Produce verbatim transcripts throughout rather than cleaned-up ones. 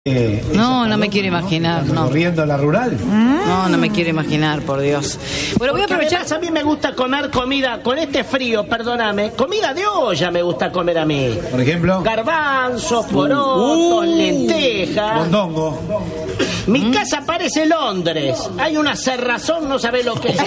Eh, no, no me quiero imaginar, no. ¿Corriendo la rural? No, no me quiero imaginar, por Dios. Bueno, voy a aprovechar. Además, a mí me gusta comer comida con este frío, perdóname. Comida de olla me gusta comer a mí. Por ejemplo, garbanzos, porotos, uh, lentejas. Mondongo. Mi ¿Mm? casa parece Londres. Hay una cerrazón, no sabés lo que es.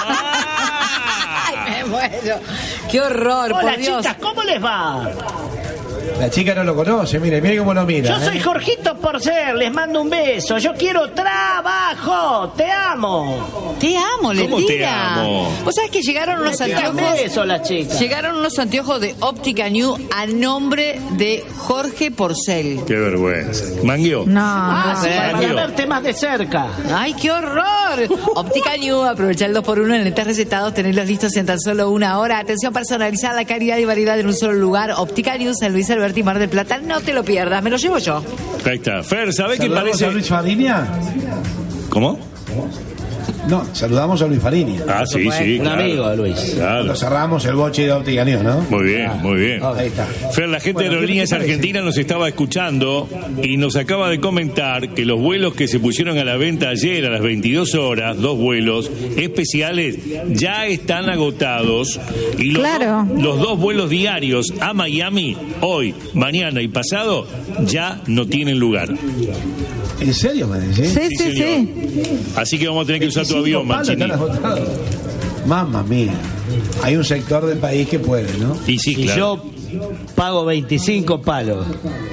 Ay, me muero. Qué horror, Hola, por Dios. chicas, ¿cómo les va? La chica no lo conoce, mire, mire cómo lo mira. Yo soy ¿eh? Jorgito Porcel, les mando un beso. Yo quiero trabajo, te amo. Te amo, le ¿Cómo te amo? ¿Vos sabés que llegaron unos te anteojos? Beso, la chica. Llegaron unos anteojos de Óptica New a nombre de Jorge Porcel. Qué vergüenza. ¿Mangueó? No, Ah, no sí, sé. para verte más de cerca. ¡Ay, qué horror! Óptica New, aprovecha el dos por uno en lentes recetados, tenerlos listos en tan solo una hora. Atención personalizada, la calidad y variedad en un solo lugar. Óptica New, San Luis Alberti, Mar del Plata. No te lo pierdas, me lo llevo yo. Ahí está. Fer, ¿sabés qué parece? ¿A Luis Fariña? ¿Cómo? No, saludamos a Luis Fariña. Ah, sí, sí, Un claro. amigo de Luis. Claro. Lo cerramos el boche de Óptica New, ¿no? Muy bien, muy bien. Ahí está. Fer, la gente Bueno, de Aerolíneas ¿qué te parece? Argentinas nos estaba escuchando y nos acaba de comentar que los vuelos que se pusieron a la venta ayer a las veintidós horas, dos vuelos especiales, ya están agotados. Y los, Claro. dos, los dos vuelos diarios a Miami, hoy, mañana y pasado, ya no tienen lugar. ¿En serio me decís? Sí, sí, señor. sí. Así que vamos a tener que usar tu veinticinco avión, palos Mancini. están agotados. Mamma mía. Hay un sector del país que puede, ¿no? Y sí, Si claro. yo pago veinticinco palos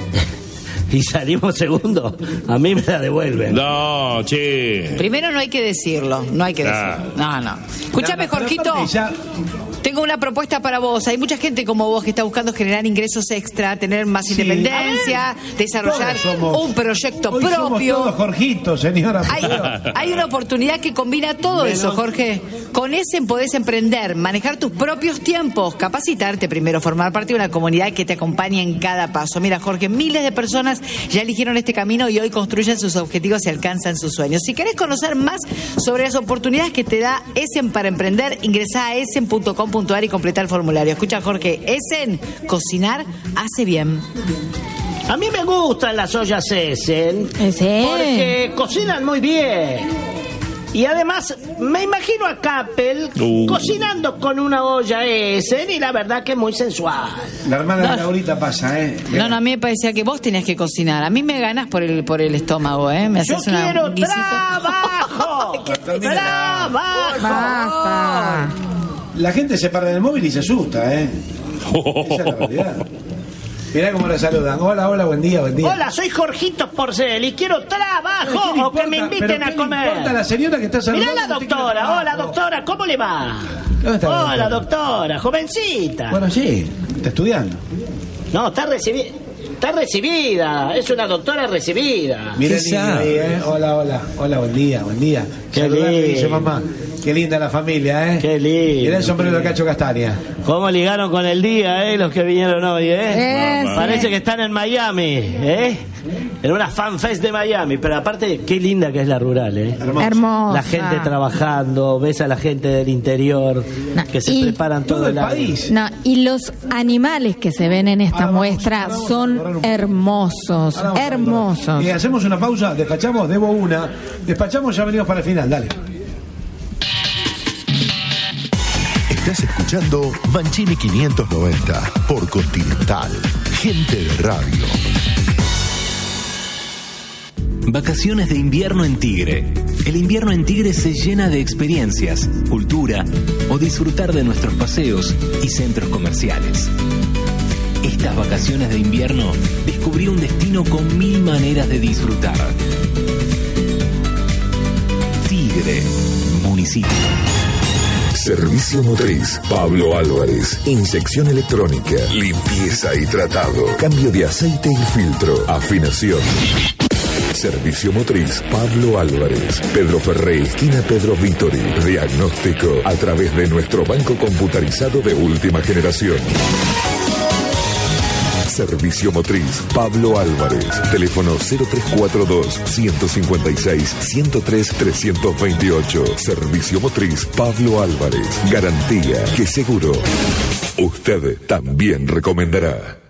y salimos segundo, a mí me la devuelven. No, che. Primero no hay que decirlo, no hay que Ah. decirlo. No, no. Escúchame, Pero Jorgito. aparte ya- Tengo una propuesta para vos. Hay mucha gente como vos que está buscando generar ingresos extra, tener más Sí. independencia, desarrollar Todos somos- un proyecto hoy somos propio. todos Jorgitos, señora. Hay, hay una oportunidad que combina todo Menos- eso, Jorge. Con ese podés emprender, manejar tus propios tiempos, capacitarte primero, formar parte de una comunidad que te acompaña en cada paso. Mira, Jorge, miles de personas ya eligieron este camino y hoy construyen sus objetivos y alcanzan sus sueños. Si querés conocer más sobre las oportunidades que te da Essen para emprender, ingresá a essen punto com punto a r y completa el formulario. Escucha, Jorge, Essen, cocinar hace bien. A mí me gustan las ollas Essen Sí. porque cocinan muy bien. Y además, me imagino a Capel Uh. cocinando con una olla Essen y la verdad que es muy sensual. La hermana No. de Laurita pasa, ¿eh? No, no, a mí me parecía que vos tenías que cocinar. A mí me ganas por el por el estómago, ¿eh? Me Yo haces una, quiero un guisito. trabajo. Trabajo. Basta. La gente se para en el móvil y se asusta, ¿eh? Esa es la realidad. Mirá cómo la saludan. Hola, hola, buen día, buen día. Hola, soy Jorgito Porcel y quiero ¿Qué trabajo le o que me importa? inviten ¿Pero a qué le comer. importa la señora que está saludando? Mirá la Usted quiere doctora, trabajo. hola doctora, ¿cómo le va? ¿Dónde está la Hola doctora? doctora, jovencita. Bueno, sí, está estudiando. No, está recibida. Está recibida, es una doctora recibida. Mira el ¿Qué niño sabe? ahí, ¿eh? Hola, hola, hola, buen día, buen día. Qué Saludame, lindo. dice mamá. Qué linda la familia, ¿eh? Qué lindo. Mirá el sombrero de Cacho Castaña. ¿Cómo ligaron con el día, eh? Los que vinieron hoy, eh. Eh, Parece sí. que están en Miami, eh. En una fanfest de Miami. Pero aparte, qué linda que es la rural, eh. Hermoso. Hermosa. La gente trabajando, ves a la gente del interior No, que se y preparan todo, Todo el el año. país. No, y los animales que se ven en esta Ahora vamos, muestra ahora vamos a son explorar un poco. hermosos, Ahora vamos a hermosos. hablar. Eh, hacemos una pausa, despachamos, debo una. Despachamos, ya venimos para el final, dale. Estás escuchando Mancini quinientos noventa por Continental. Gente de radio. Vacaciones de invierno en Tigre. El invierno en Tigre se llena de experiencias, cultura o disfrutar de nuestros paseos y centros comerciales. Estas vacaciones de invierno descubrí un destino con mil maneras de disfrutar. Tigre, municipio. Servicio Motriz, Pablo Álvarez. Inyección electrónica, limpieza y tratado. Cambio de aceite y filtro. Afinación. Servicio Motriz, Pablo Álvarez. Pedro Ferré, esquina Pedro Vítori. Diagnóstico a través de nuestro banco computarizado de última generación. Servicio Motriz, Pablo Álvarez. Teléfono cero tres cuatro dos, uno cinco seis, uno cero tres, tres dos ocho. Servicio Motriz, Pablo Álvarez. Garantía que seguro usted también recomendará.